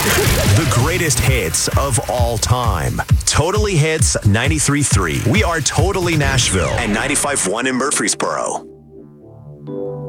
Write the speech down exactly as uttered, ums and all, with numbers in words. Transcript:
The greatest hits of all time. Totally Hits ninety-three point three. We are Totally Nashville and ninety-five point one in Murfreesboro.